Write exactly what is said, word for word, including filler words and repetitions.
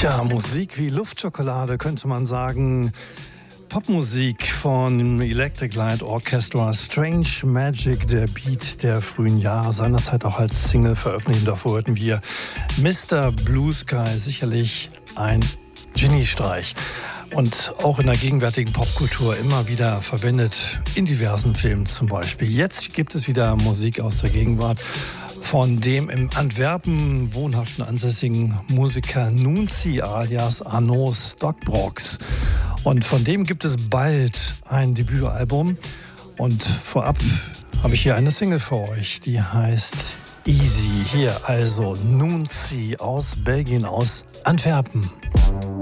Tja, Musik wie Luftschokolade könnte man sagen. Popmusik von Electric Light Orchestra, Strange Magic, der Beat der frühen Jahre, seinerzeit auch als Single veröffentlicht. Davor hörten wir Mister Blue Sky, sicherlich ein Geniestreich. Und auch in der gegenwärtigen Popkultur immer wieder verwendet, in diversen Filmen zum Beispiel. Jetzt gibt es wieder Musik aus der Gegenwart von dem im Antwerpen wohnhaften ansässigen Musiker Nunzi alias Arno Stockbrox. Und von dem gibt es bald ein Debütalbum. Und vorab habe ich hier eine Single für euch, die heißt Easy. Hier also Nunzi aus Belgien, aus Antwerpen.